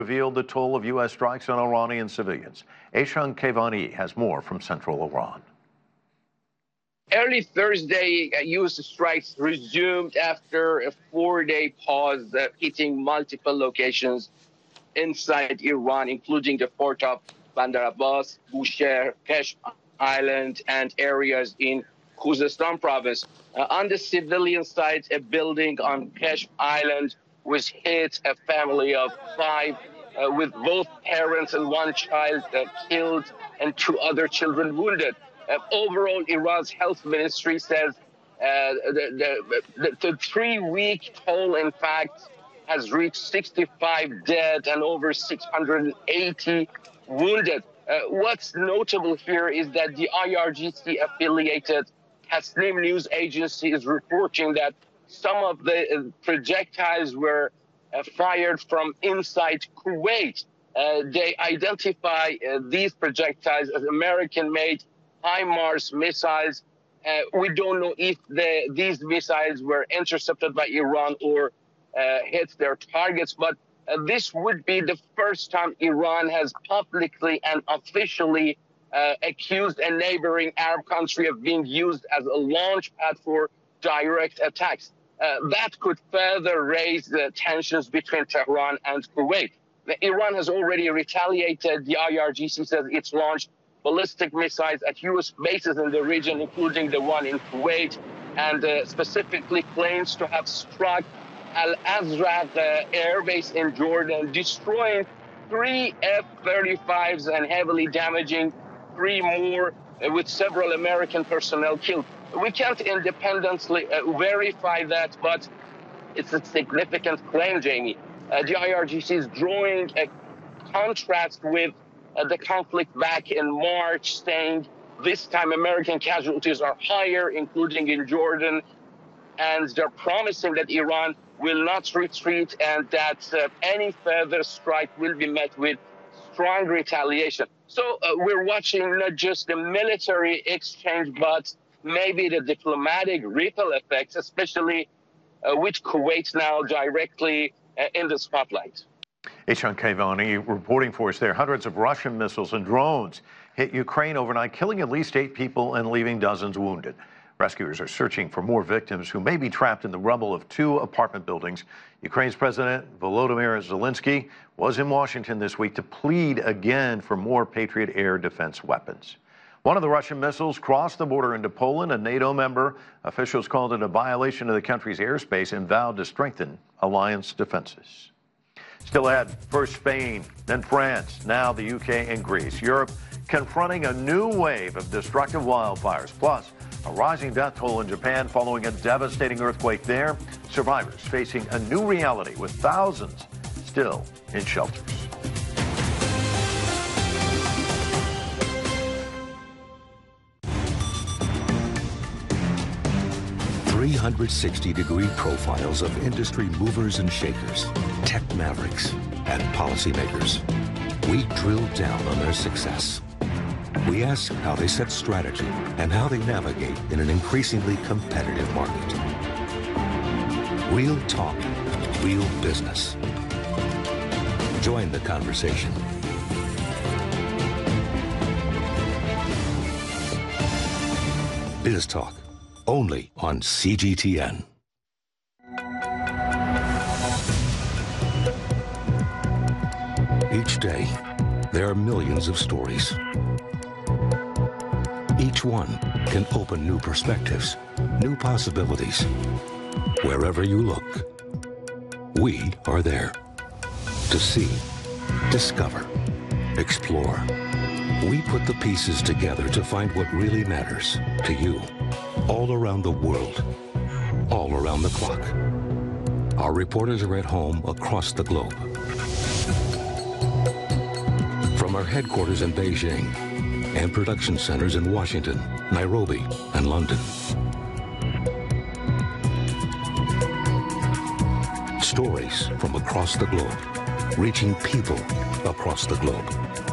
Revealed the toll of U.S. strikes on Iranian civilians. Eshan Kevani has more from central Iran. Early Thursday, U.S. strikes resumed after a 4-day pause, hitting multiple locations inside Iran, including the port of Bandar Abbas, Bushehr, Kesh Island, and areas in Khuzestan province. On the civilian side, a building on Kesh Island was hit, a family of 5 with both parents and 1 child killed and 2 other children wounded. Overall, Iran's health ministry says the 3-week toll, in fact, has reached 65 dead and over 680 wounded. What's notable here is that the IRGC-affiliated Tasnim news agency is reporting that some of the projectiles were fired from inside Kuwait. They identify these projectiles as American-made HIMARS missiles. We don't know if these missiles were intercepted by Iran or hit their targets, but this would be the first time Iran has publicly and officially accused a neighboring Arab country of being used as a launch pad for direct attacks. That could further raise the tensions between Tehran and Kuwait. Iran has already retaliated. The IRGC says it's launched ballistic missiles at U.S. bases in the region, including the one in Kuwait, and specifically claims to have struck Al-Azraq air base in Jordan, destroying 3 F-35s and heavily damaging 3 more, with several American personnel killed. We can't independently verify that, but it's a significant claim, Jamie. The IRGC is drawing a contrast with the conflict back in March, saying this time American casualties are higher, including in Jordan, and they're promising that Iran will not retreat and that any further strike will be met with strong retaliation. So we're watching not just the military exchange, but maybe the diplomatic ripple effects, especially with Kuwait now directly in the spotlight. Eshan Kevani reporting for us there. Hundreds of Russian missiles and drones hit Ukraine overnight, killing at least 8 people and leaving dozens wounded. Rescuers are searching for more victims who may be trapped in the rubble of 2 apartment buildings. Ukraine's President Volodymyr Zelensky was in Washington this week to plead again for more Patriot air defense weapons. One of the Russian missiles crossed the border into Poland, a NATO member. Officials called it a violation of the country's airspace and vowed to strengthen alliance defenses. Still ahead, first Spain, then France, now the UK and Greece. Europe confronting a new wave of destructive wildfires, plus a rising death toll in Japan following a devastating earthquake there. Survivors facing a new reality with thousands still in shelters. .360-degree profiles of industry movers and shakers, tech mavericks, and policymakers. We drill down on their success. We ask how they set strategy and how they navigate in an increasingly competitive market. Real talk, real business. Join the conversation. Biz Talk, only on CGTN. Each day, there are millions of stories. Each one can open new perspectives, new possibilities. Wherever you look, we are there to see, discover, explore. We put the pieces together to find what really matters to you, all around the world, all around the clock. Our reporters are at home across the globe. From our headquarters in Beijing and production centers in Washington, Nairobi, and London. Stories from across the globe, reaching people across the globe.